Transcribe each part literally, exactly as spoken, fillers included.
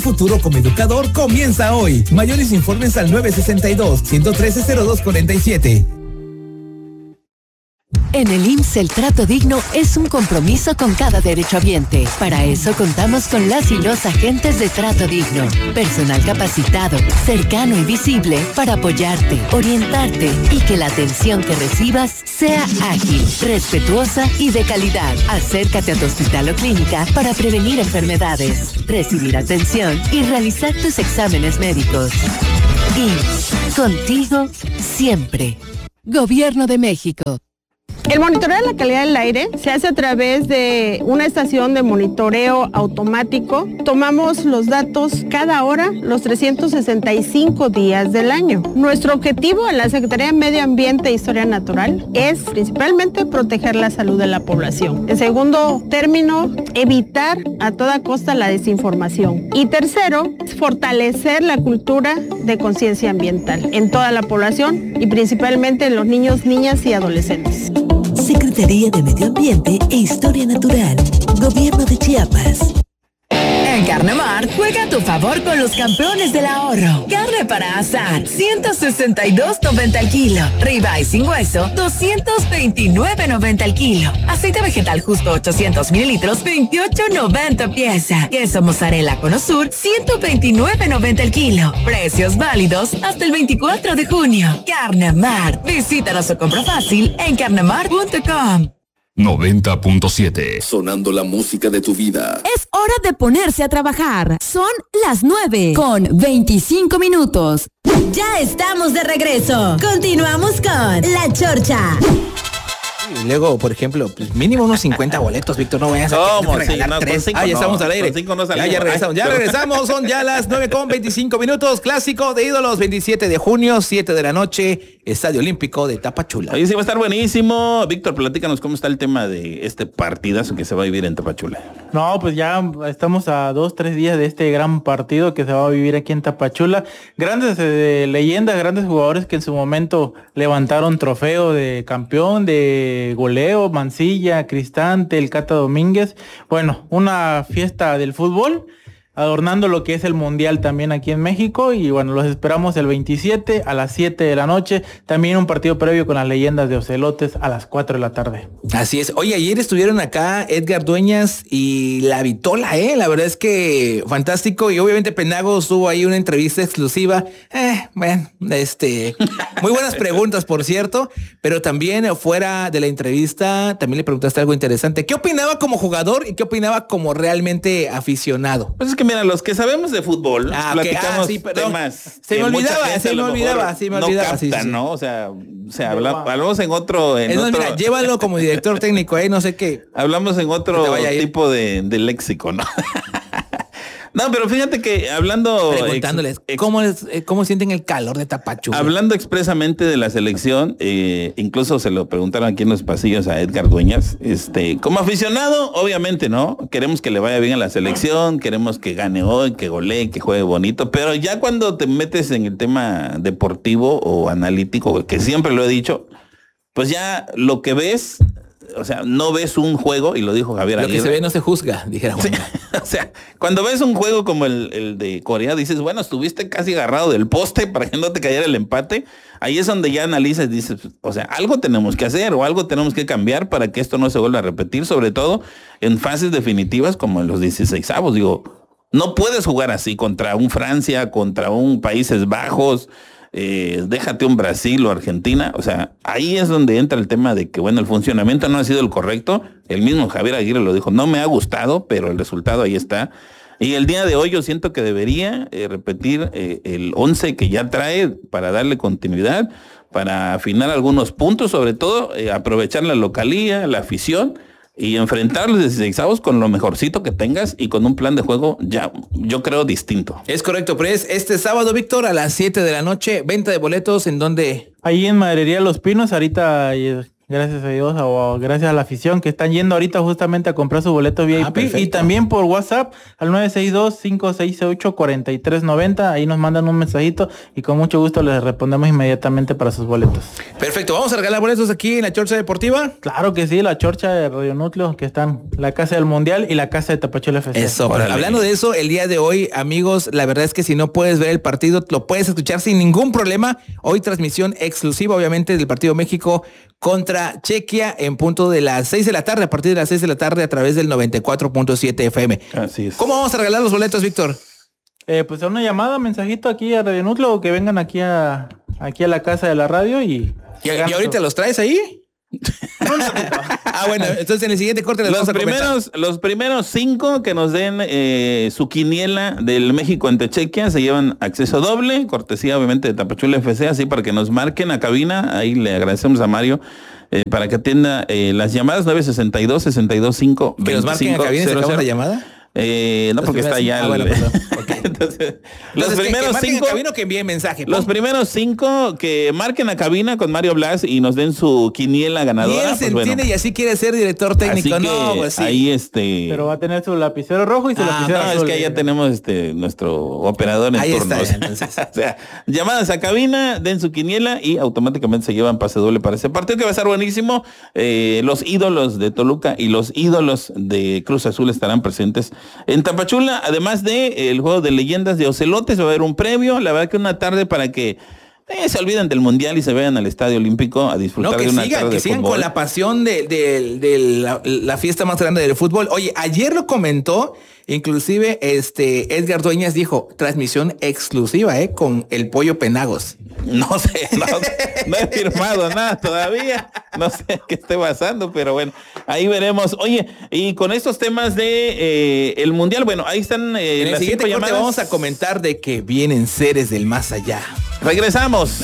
futuro como educador comienza hoy. Mayores informes al nueve sesenta y dos, ciento trece, cero dos cuarenta y siete. En el I M S S el trato digno es un compromiso con cada derechohabiente. Para eso contamos con las y los agentes de trato digno. Personal capacitado, cercano y visible para apoyarte, orientarte y que la atención que recibas sea ágil, respetuosa y de calidad. Acércate a tu hospital o clínica para prevenir enfermedades, recibir atención y realizar tus exámenes médicos. I M S S, contigo siempre. Gobierno de México. El monitoreo de la calidad del aire se hace a través de una estación de monitoreo automático. Tomamos los datos cada hora, los trescientos sesenta y cinco días del año. Nuestro objetivo en la Secretaría de Medio Ambiente e Historia Natural es principalmente proteger la salud de la población. En segundo término, evitar a toda costa la desinformación. Y tercero, fortalecer la cultura de conciencia ambiental en toda la población y principalmente en los niños, niñas y adolescentes. Secretaría de Medio Ambiente e Historia Natural, Gobierno de Chiapas. En Carnemart, juega a tu favor con los campeones del ahorro. Carne para asar, ciento sesenta y dos noventa al kilo. Ribeye sin hueso, doscientos veintinueve noventa al kilo. Aceite vegetal justo ochocientos mililitros, veintiocho noventa pieza. Queso mozzarella Conosur, ciento veintinueve noventa al kilo. Precios válidos hasta el veinticuatro de junio. Carnemart. Visítanos o compra fácil en carnemart punto com. noventa punto siete. Sonando la música de tu vida. Es hora de ponerse a trabajar. Son las nueve con veinticinco minutos. Ya estamos de regreso. Continuamos con La Chorcha. Y luego, por ejemplo, pues mínimo unos cincuenta boletos, Víctor, no vayas a ¿Cómo? que regalar Sí, no, tres. cinco Ah, ya no, estamos al aire. cinco no ya, ya regresamos, ya regresamos, son ya las nueve con veinticinco minutos. Clásico de ídolos, veintisiete de junio, siete de la noche, Estadio Olímpico de Tapachula. Ahí sí va a estar buenísimo. Víctor, platícanos cómo está el tema de este partidazo que se va a vivir en Tapachula. No, pues ya estamos a dos, tres días de este gran partido que se va a vivir aquí en Tapachula. Grandes eh, leyendas, grandes jugadores que en su momento levantaron trofeo de campeón, de goleo, Mancilla, Cristante, el Cata Domínguez. Bueno, una fiesta del fútbol, adornando lo que es el Mundial también aquí en México. Y bueno, los esperamos el veintisiete a las siete de la noche. También un partido previo con las leyendas de Ocelotes a las cuatro de la tarde. Así es. Oye, ayer estuvieron acá Edgar Dueñas y La Vitola, ¿eh? La verdad es que fantástico. Y obviamente Penagos tuvo ahí una entrevista exclusiva. Eh, bueno, este... Muy buenas preguntas, por cierto. Pero también fuera de la entrevista, también le preguntaste algo interesante. ¿Qué opinaba como jugador y qué opinaba como realmente aficionado? Pues es que mira, los que sabemos de fútbol, ah, platicamos ah, sí, temas. Se me olvidaba, se me olvidaba, se me olvidaba. No captan, sí, sí. ¿no? O sea, o sea habla, hablamos en otro... En no, otro... Mira, llévalo como director técnico, ¿eh? No sé qué. Hablamos en otro tipo de, de léxico, ¿no? No, pero fíjate que hablando... Preguntándoles, ex, ¿cómo, es, ¿cómo sienten el calor de Tapachula? Hablando expresamente de la selección, eh, incluso se lo preguntaron aquí en los pasillos a Edgar Dueñas. Este, como aficionado, obviamente, ¿no? Queremos que le vaya bien a la selección, queremos que gane hoy, que golee, que juegue bonito, pero ya cuando te metes en el tema deportivo o analítico, que siempre lo he dicho, pues ya lo que ves... O sea, no ves un juego, y lo dijo Javier Aguirre. Lo que se ve no se juzga, dijera Juan. Sí, o sea, cuando ves un juego como el, el de Corea, dices, bueno, estuviste casi agarrado del poste para que no te cayera el empate. Ahí es donde ya analizas y dices, o sea, algo tenemos que hacer o algo tenemos que cambiar para que esto no se vuelva a repetir, sobre todo en fases definitivas como en los dieciseisavos. Digo, no puedes jugar así contra un Francia, contra un Países Bajos, Eh, déjate un Brasil o Argentina. O sea, ahí es donde entra el tema de que, bueno, el funcionamiento no ha sido el correcto. El mismo Javier Aguirre lo dijo, no me ha gustado, pero el resultado ahí está. Y el día de hoy yo siento que debería eh, repetir eh, el once que ya trae para darle continuidad, para afinar algunos puntos, sobre todo eh, aprovechar la localía, la afición y enfrentar los dieciseisavos con lo mejorcito que tengas y con un plan de juego ya, yo creo, distinto. Es correcto, pero es este sábado, Víctor, a las siete de la noche, venta de boletos, ¿en dónde? Ahí en Maderería Los Pinos, ahorita Gracias a Dios, o gracias a la afición que están yendo ahorita justamente a comprar su boleto V I P. Ah, y también por WhatsApp al nueve seis dos, cinco seis ocho, cuatro tres nueve cero. Ahí nos mandan un mensajito y con mucho gusto les respondemos inmediatamente para sus boletos. Perfecto, ¿vamos a regalar boletos aquí en la Chorcha Deportiva? Claro que sí, la Chorcha de Radio Núcleo, que están la Casa del Mundial y la Casa de Tapachula F C. Eso, hablando de eso, el día de hoy, amigos, la verdad es que si no puedes ver el partido, lo puedes escuchar sin ningún problema. Hoy transmisión exclusiva, obviamente, del partido México contra Chequia en punto de las seis de la tarde, a partir de las seis de la tarde a través del noventa y cuatro punto siete F M. Así es. ¿Cómo vamos a regalar los boletos, Víctor? Eh, pues a una llamada, mensajito aquí a Radio Núcleo, que vengan aquí a aquí a la casa de la radio y... ¿Y, y ahorita los traes ahí? Ah, bueno, entonces en el siguiente corte les los vamos a primeros comentar. Los primeros cinco que nos den eh, su quiniela del México ante Chequia se llevan acceso doble, cortesía obviamente de Tapachula F C, así para que nos marquen a cabina. Ahí le agradecemos a Mario eh, para que atienda eh, las llamadas nueve sesenta y dos, sesenta y dos, cinco, que nos marquen a cabina y se acaba la llamada. Eh, no, porque está allá. Ah, bueno, el... okay. Entonces, los Entonces, primeros que, que cinco. A cabina, que envíen mensaje. Los primeros cinco que marquen a cabina con Mario Blas y nos den su quiniela ganadora. Y él se pues, entiende bueno. y así quiere ser director técnico. Así no, que pues sí. Ahí este. Pero va a tener su lapicero rojo y su ah, lapicero no, azul. es que ya tenemos este nuestro operador en ahí turno. Está, entonces. O sea, llamadas a cabina, den su quiniela y automáticamente se llevan pase doble para ese partido que va a estar buenísimo. Eh, los ídolos de Toluca y los ídolos de Cruz Azul estarán presentes en Tapachula. Además de eh, el juego de leyendas de Ocelotes, va a haber un previo. La verdad que una tarde para que eh, se olviden del mundial y se vayan al Estadio Olímpico a disfrutar no, que de una sigan, tarde que de sigan fútbol. Con la pasión de, de, de la, la fiesta más grande del fútbol. Oye, ayer lo comentó, inclusive este Edgar Dueñas dijo, transmisión exclusiva, eh, con el Pollo Penagos. No sé, no, no he firmado nada todavía, no sé qué esté pasando, pero bueno, ahí veremos. Oye, y con estos temas de eh, el mundial, bueno, ahí están eh, en las el siguiente cinco corte llamadas. Vamos a comentar de que vienen seres del más allá. Regresamos.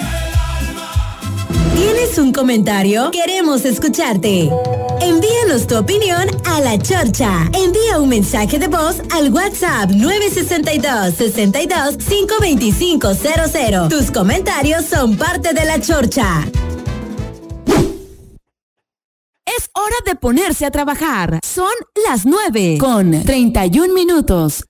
¿Tienes un comentario? Queremos escucharte. Envíanos tu opinión a La Chorcha. Envía un mensaje de voz al WhatsApp nueve sesenta y dos, sesenta y dos, cinco veinticinco cero cero. Tus comentarios son parte de La Chorcha. Es hora de ponerse a trabajar. Son las nueve con treinta y un minutos.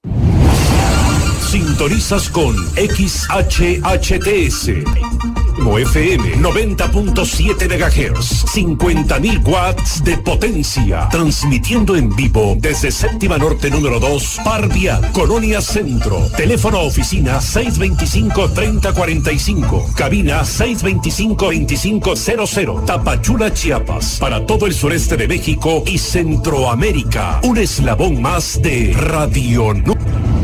Sintonizas con X H H T S. F M noventa punto siete megahertz, cincuenta mil watts de potencia, transmitiendo en vivo desde Séptima Norte número dos, Par Vial, Colonia Centro. Teléfono oficina seis veinticinco, treinta cuarenta y cinco, cabina seis veinticinco, veinticinco cero cero, Tapachula, Chiapas, para todo el sureste de México y Centroamérica. Un eslabón más de Radio Núcleo.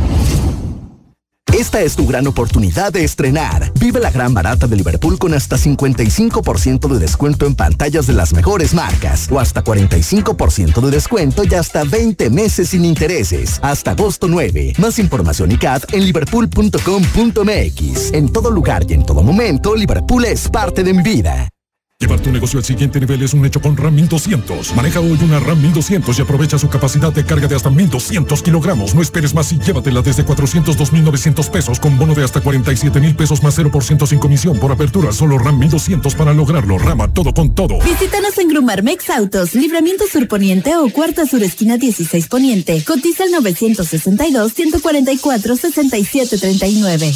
Esta es tu gran oportunidad de estrenar. Vive la gran barata de Liverpool con hasta cincuenta y cinco por ciento de descuento en pantallas de las mejores marcas o hasta cuarenta y cinco por ciento de descuento y hasta veinte meses sin intereses. Hasta agosto nueve. Más información y C A D en liverpool punto com punto m x. En todo lugar y en todo momento, Liverpool es parte de mi vida. Llevar tu negocio al siguiente nivel es un hecho con RAM mil doscientos. Maneja hoy una RAM mil doscientos y aprovecha su capacidad de carga de hasta mil doscientos kilogramos. No esperes más y llévatela desde cuatrocientos dos mil novecientos pesos con bono de hasta cuarenta y siete mil pesos más cero por ciento sin comisión por apertura. Solo RAM mil doscientos para lograrlo. Rama todo con todo. Visítanos en Grumarmex Autos, Libramiento Sur Poniente o Cuarta Sur Esquina dieciséis Poniente. Cotiza el novecientos sesenta y dos, ciento cuarenta y cuatro, sesenta y siete treinta y nueve.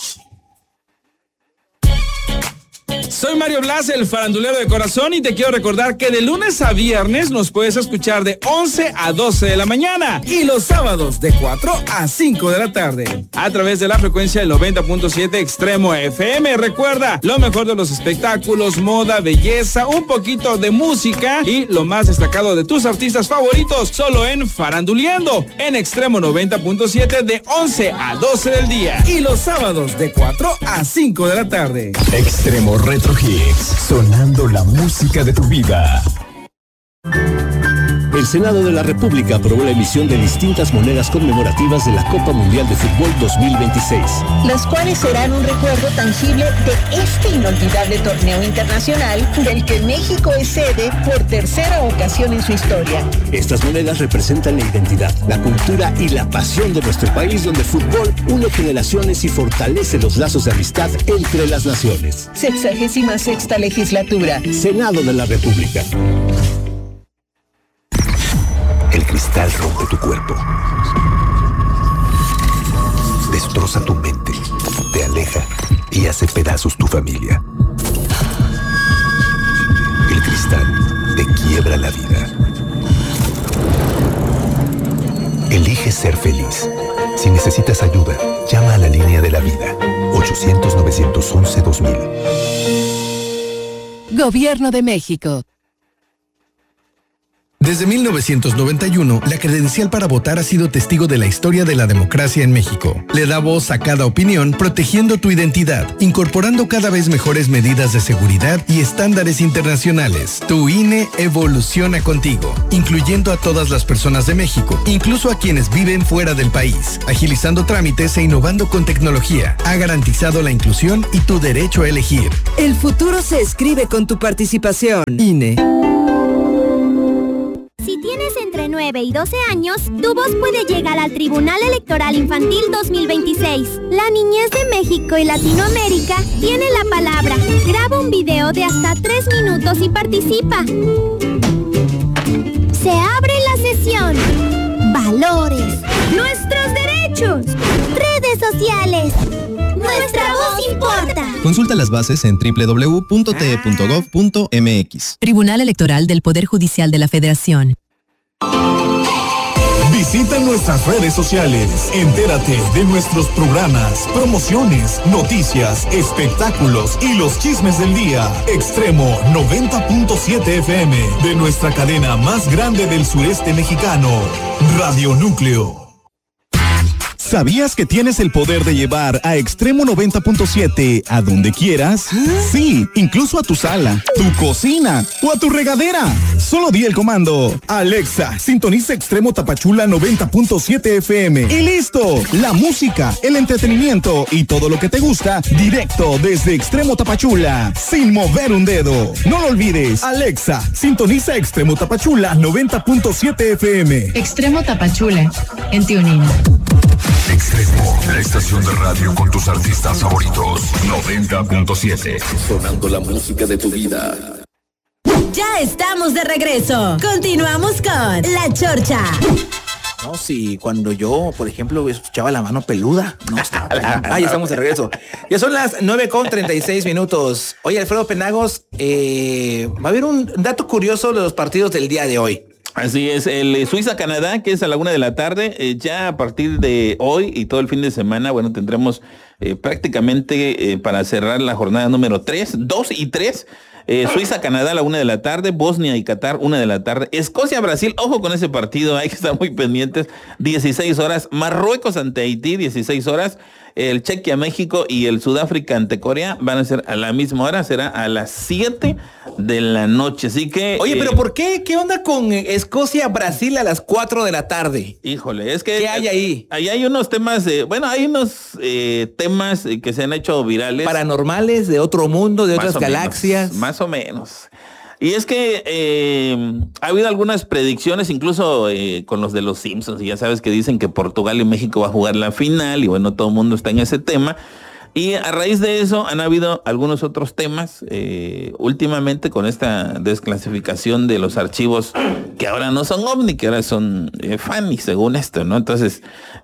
Soy Mario Blas, el farandulero de corazón, y te quiero recordar que de lunes a viernes nos puedes escuchar de once a doce de la mañana y los sábados de cuatro a cinco de la tarde a través de la frecuencia del noventa punto siete Extremo F M. Recuerda, lo mejor de los espectáculos, moda, belleza, un poquito de música y lo más destacado de tus artistas favoritos, solo en Faranduleando, en Extremo noventa punto siete de once a doce del día y los sábados de cuatro a cinco de la tarde. Extremo Retro Hits, sonando la música de tu vida. El Senado de la República aprobó la emisión de distintas monedas conmemorativas de la Copa Mundial de Fútbol dos mil veintiséis. Las cuales serán un recuerdo tangible de este inolvidable torneo internacional del que México es sede por tercera ocasión en su historia. Estas monedas representan la identidad, la cultura y la pasión de nuestro país, donde el fútbol une generaciones y fortalece los lazos de amistad entre las naciones. Sexagésima sexta legislatura. Senado de la República. El cristal rompe tu cuerpo. Destroza tu mente, te aleja y hace pedazos tu familia. El cristal te quiebra la vida. Elige ser feliz. Si necesitas ayuda, llama a la línea de la vida. ochocientos, novecientos once, dos mil. Gobierno de México. Desde mil novecientos noventa y uno, la credencial para votar ha sido testigo de la historia de la democracia en México. Le da voz a cada opinión, protegiendo tu identidad, incorporando cada vez mejores medidas de seguridad y estándares internacionales. Tu I N E evoluciona contigo, incluyendo a todas las personas de México, incluso a quienes viven fuera del país, agilizando trámites e innovando con tecnología. Ha garantizado la inclusión y tu derecho a elegir. El futuro se escribe con tu participación. I N E. Si tienes entre nueve y doce años, tu voz puede llegar al Tribunal Electoral Infantil dos mil veintiséis. La niñez de México y Latinoamérica tiene la palabra. Graba un video de hasta tres minutos y participa. Se abre la sesión. Valores. Nuestros derechos. Redes sociales. Nuestra voz importa. Consulta las bases en doble u doble u doble u punto t e punto gov punto m x. Tribunal Electoral del Poder Judicial de la Federación. Visita nuestras redes sociales. Entérate de nuestros programas, promociones, noticias, espectáculos y los chismes del día. Extremo noventa punto siete F M de nuestra cadena más grande del sureste mexicano, Radio Núcleo. ¿Sabías que tienes el poder de llevar a Extremo noventa punto siete a donde quieras? Sí, incluso a tu sala, tu cocina o a tu regadera. Solo di el comando: Alexa, sintoniza Extremo Tapachula noventa punto siete F M. Y listo, la música, el entretenimiento y todo lo que te gusta directo desde Extremo Tapachula, sin mover un dedo. No lo olvides, Alexa, sintoniza Extremo Tapachula noventa punto siete F M. Extremo Tapachula, en TuneIn. Extremo, la estación de radio con tus artistas favoritos. noventa punto siete. Sonando la música de tu vida. Ya estamos de regreso. Continuamos con La Chorcha. No, sí, cuando yo, por ejemplo, escuchaba La Mano Peluda. No, estaba. Ah, ya estamos de regreso. Ya son las nueve con treinta y seis minutos. Oye, Alfredo Penagos, eh, va a haber un dato curioso de los partidos del día de hoy. Así es, el eh, Suiza-Canadá, que es a la una de la tarde, eh, ya a partir de hoy y todo el fin de semana, bueno, tendremos eh, prácticamente eh, para cerrar la jornada número tres, dos y tres, eh, Suiza-Canadá a la una de la tarde, Bosnia y Qatar, una de la tarde, Escocia-Brasil, ojo con ese partido, hay que estar muy pendientes, dieciséis horas, Marruecos ante Haití, dieciséis horas, el Chequia-México y el Sudáfrica ante Corea van a ser a la misma hora, será a las siete de la noche, así que... Oye, eh, pero ¿por qué? ¿Qué onda con Escocia-Brasil a las cuatro de la tarde? Híjole, es que... ¿Qué hay ahí? Ahí hay unos temas, de, bueno, hay unos eh, temas que se han hecho virales. Paranormales, de otro mundo, de otras galaxias. Menos, más o menos. Y es que eh, ha habido algunas predicciones, incluso eh, con los de los Simpsons, y ya sabes que dicen que Portugal y México va a jugar la final, y bueno, todo el mundo está en ese tema. Y a raíz de eso han habido algunos otros temas, eh, últimamente con esta desclasificación de los archivos que ahora no son OVNI, que ahora son eh, FANI, según esto, ¿no? Entonces,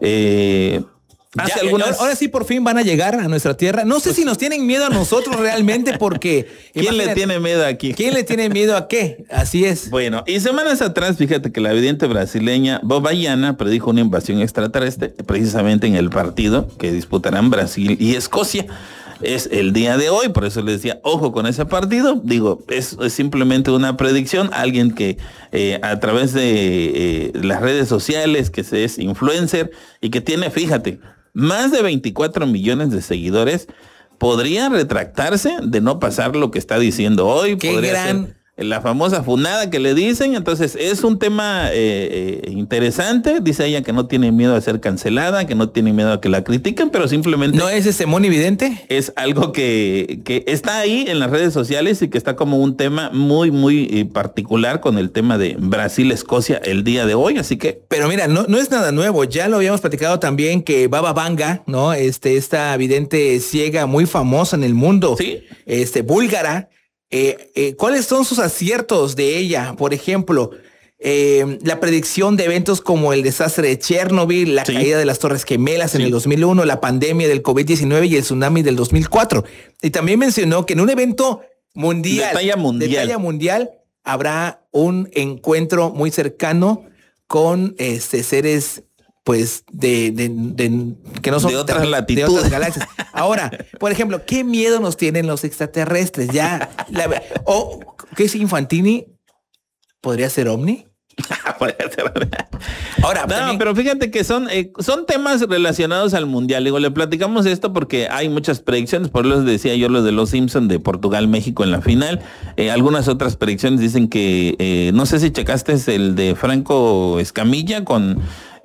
eh, Ya, algunas... Ahora sí por fin van a llegar a nuestra tierra. No sé pues... si nos tienen miedo a nosotros realmente, porque... ¿Quién imagínate, le tiene miedo aquí? ¿Quién le tiene miedo a qué? Así es. Bueno, y semanas atrás, fíjate que la vidente brasileña Bobayana predijo una invasión extraterrestre precisamente en el partido que disputarán Brasil y Escocia. Es el día de hoy, por eso les decía, ojo con ese partido. Digo, es, es simplemente una predicción. Alguien que eh, a través de eh, las redes sociales, que se es influencer y que tiene, fíjate, más de veinticuatro millones de seguidores, podría retractarse de no pasar lo que está diciendo hoy. Qué podría gran ser la famosa funada que le dicen. Entonces es un tema eh, eh, interesante. Dice ella que no tiene miedo a ser cancelada, que no tiene miedo a que la critiquen, pero simplemente... ¿No es ese Moni Vidente? Es algo que, que está ahí en las redes sociales y que está como un tema muy, muy eh, particular con el tema de Brasil-Escocia el día de hoy, así que... Pero mira, no, no es nada nuevo. Ya lo habíamos platicado también que Baba Vanga, ¿no? Este, esta vidente ciega muy famosa en el mundo. Sí. Este, búlgara. Eh, eh, ¿Cuáles son sus aciertos de ella? Por ejemplo, eh, la predicción de eventos como el desastre de Chernobyl, la sí. caída de las Torres Gemelas sí. en el dos mil uno, la pandemia del COVID diecinueve y el tsunami del dos mil cuatro. Y también mencionó que en un evento mundial, de talla mundial, de talla mundial habrá un encuentro muy cercano con este, seres pues de, de, de que no son de otras latitudes, de otras galaxias. Ahora, por ejemplo, ¿qué miedo nos tienen los extraterrestres? Ya, la, o ¿qué es Infantini? ¿Podría ser ovni? Podría ser. Ahora, no, también... pero fíjate que son, eh, son temas relacionados al mundial. Digo, le platicamos esto porque hay muchas predicciones. Por eso decía yo lo de los Simpson de Portugal, México en la final. Eh, algunas otras predicciones dicen que, eh, no sé si checaste es el de Franco Escamilla con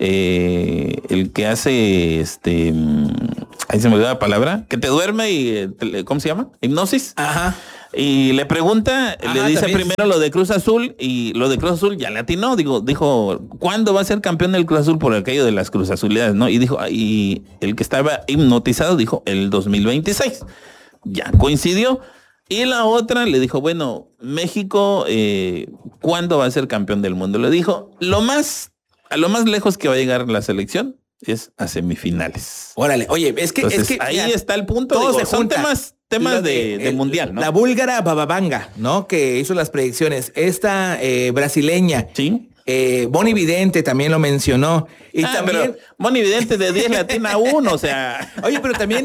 eh, el que hace este, ahí se me olvidó la palabra, que te duerme y, ¿cómo se llama? Hipnosis. Ajá. Y le pregunta, Ajá, le dice primero es... lo de Cruz Azul y lo de Cruz Azul ya le atinó, digo, dijo, ¿cuándo va a ser campeón del Cruz Azul por aquello de las Cruz Azulidas, no? Y dijo, y el que estaba hipnotizado dijo, el dos mil veintiséis. Ya coincidió. Y la otra le dijo, bueno, México, eh, ¿cuándo va a ser campeón del mundo? Le dijo, lo más, a lo más lejos que va a llegar la selección es a semifinales. Órale, oye, es que, Entonces, es que ahí ya, está el punto, digo, se son junta. temas temas de, de el, mundial, ¿no? La búlgara Baba Vanga, ¿no? Que hizo las predicciones. Esta eh, brasileña. Sí. Eh, Moni Vidente también lo mencionó. Y ah, también... pero Moni Vidente de diez latina uno, o sea... Oye, pero también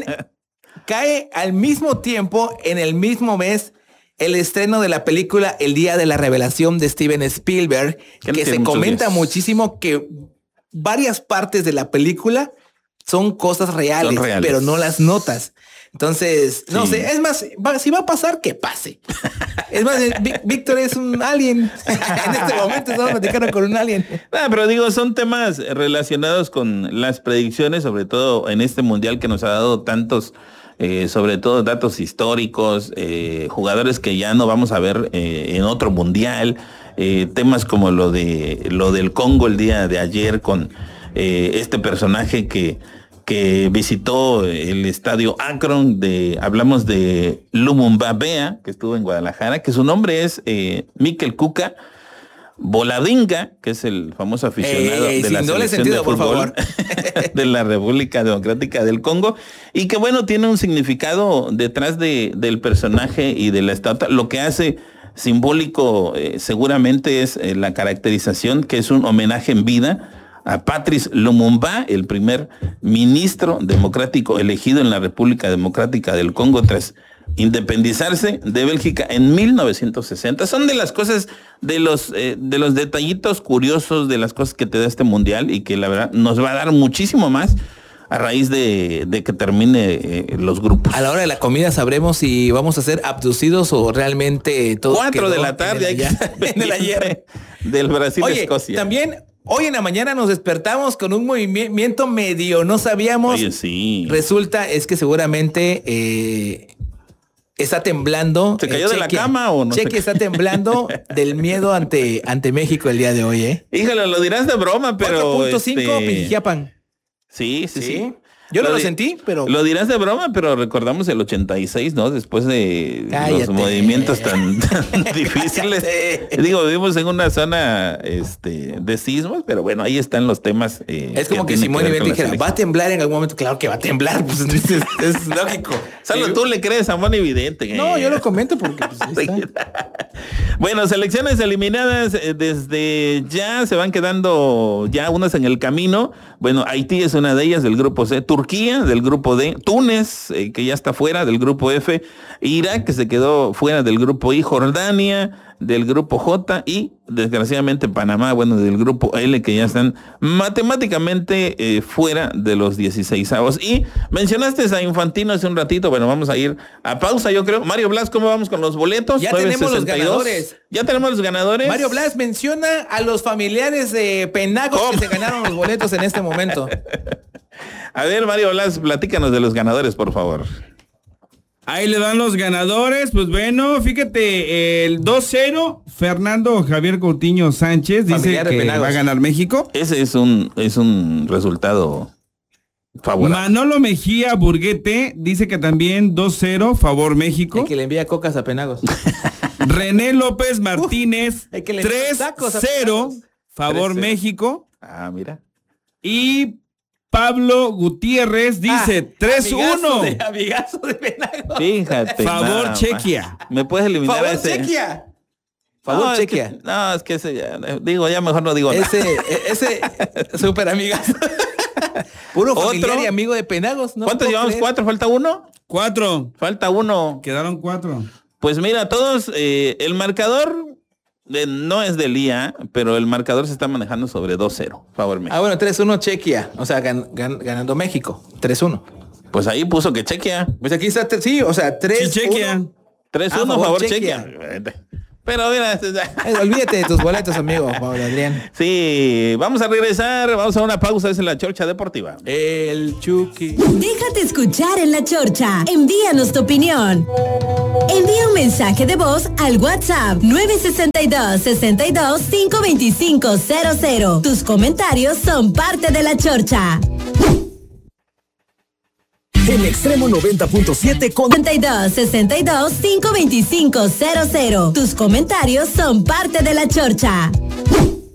cae al mismo tiempo, en el mismo mes, el estreno de la película El Día de la Revelación de Steven Spielberg, que, que se comenta días. muchísimo que varias partes de la película son cosas reales, son reales. pero no las notas. Entonces, no sí. sé, es más, va, si va a pasar, que pase. Es más, Víctor es un alien. En este momento estamos platicando con un alien. Ah, pero digo, son temas relacionados con las predicciones, sobre todo en este mundial que nos ha dado tantos, eh, sobre todo datos históricos, eh, jugadores que ya no vamos a ver eh, en otro mundial, eh, temas como lo de lo del Congo el día de ayer con eh, este personaje que que visitó el estadio Akron, de, hablamos de Lumumba Bea, que estuvo en Guadalajara, que su nombre es eh, Mikel Cuca Boladinga, que es el famoso aficionado ey, ey, de la selección sentido, de fútbol por favor. de la República Democrática del Congo, y que bueno, tiene un significado detrás de, del personaje y de la estatua. Lo que hace simbólico eh, seguramente es eh, la caracterización, que es un homenaje en vida a Patrice Lumumba, el primer ministro democrático elegido en la República Democrática del Congo tras independizarse de Bélgica en mil novecientos sesenta. Son de las cosas, de los, eh, de los detallitos curiosos, de las cosas que te da este mundial y que la verdad nos va a dar muchísimo más a raíz de, de que termine eh, los grupos. A la hora de la comida sabremos si vamos a ser abducidos o realmente todo. Cuatro de la tarde, hay que en el ayer del Brasil-Escocia. Oye, también hoy en la mañana nos despertamos con un movimiento medio, no sabíamos. Oye, sí. Resulta, es que seguramente eh, está temblando. ¿Se cayó eh, de la cama o no? Cheque está temblando del miedo ante, ante México el día de hoy, ¿eh? Híjole, lo dirás de broma, pero... cuatro punto cinco, este... Pijiapan. Sí, sí, sí, sí. Yo no lo, lo sentí, pero... Lo dirás de broma, pero recordamos el ochenta y seis, ¿no? Después de Cállate. los movimientos tan, tan difíciles. Digo, vivimos en una zona este, de sismos, pero bueno, ahí están los temas. Eh, es como que, que Simón Ibet dijera, ¿va a temblar en algún momento? Claro que va a temblar, pues es, es lógico. Solo tú le crees a Moni Vidente. No, yo lo comento porque pues, ahí está. Bueno, selecciones eliminadas eh, desde ya, se van quedando ya unas en el camino. Bueno, Haití es una de ellas del grupo C. Turquía del grupo D, Túnez, eh, que ya está fuera del grupo F, Irak, que se quedó fuera del grupo I, Jordania del grupo J y desgraciadamente Panamá, bueno, del grupo L, que ya están matemáticamente eh, fuera de los dieciseisavos. Y mencionaste a Infantino hace un ratito, bueno, vamos a ir a pausa, yo creo. Mario Blas, ¿cómo vamos con los boletos? Ya tenemos los ganadores. Ya tenemos los ganadores. Mario Blas menciona a los familiares de Penagos ¿Cómo? que se ganaron los boletos en este momento. A ver, Mario Blas, platícanos de los ganadores, por favor. Ahí le dan los ganadores, pues bueno, fíjate, el dos cero, Fernando Javier Coutinho Sánchez dice que va a ganar México. Ese es un, es un resultado favorable. Manolo Mejía Burguete dice que también dos cero, favor México. El que le envía cocas a Penagos. René López Martínez, Uf, tres cero, favor tres cero. México. Ah, mira. Y Pablo Gutiérrez dice ah, tres uno. De, amigazo de Penagos. Fíjate. Favor Chequia. ¿Me puedes eliminar Favor ese? Chequia. Favor no, Chequia. Es que, no, es que ese ya, digo, ya mejor no digo ese, nada. Ese, ese súper amigazo. Puro familiar ¿Otro? y amigo de Penagos. No ¿Cuántos llevamos? creer. ¿Cuatro? ¿Falta uno? Cuatro. Falta uno. Quedaron cuatro. Pues mira, todos, eh, el marcador eh, no es del I A, pero el marcador se está manejando sobre dos cero. Favor México. Ah, bueno, tres uno Chequia. O sea, gan, gan, ganando México. tres uno. Pues ahí puso que Chequia. Pues aquí está, sí, o sea, tres sí, Chequia. tres uno, ah, favor, Chequia. Chequia. Pero mira, eh, olvídate de tus boletos, amigo, Pablo Adrián. Sí, vamos a regresar, vamos a una pausa, es en la Chorcha Deportiva. El Chucky. Déjate escuchar en la Chorcha. Envíanos tu opinión. Envía un mensaje de voz al WhatsApp nueve seis dos, seis dos, cinco dos cinco cero cero. Tus comentarios son parte de la Chorcha. En Extremo noventa punto siete con seis dos, seis dos, cinco dos cinco cero cero. Tus comentarios son parte de la Chorcha.